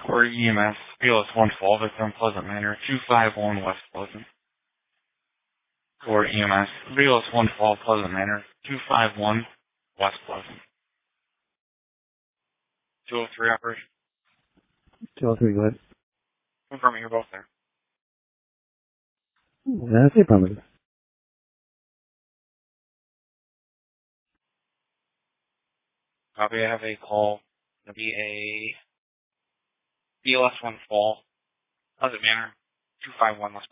Corey EMS, BLS 112, Victim Pleasant Manor, 251 West Pleasant. Corey EMS, BLS 112, Pleasant Manor, 251 West Pleasant. 203 operation. 203, go ahead. Confirming you're both there. That's affirmative. Copy, I have a call. It'll be a BLS 112, Pleasant Manor, 251 West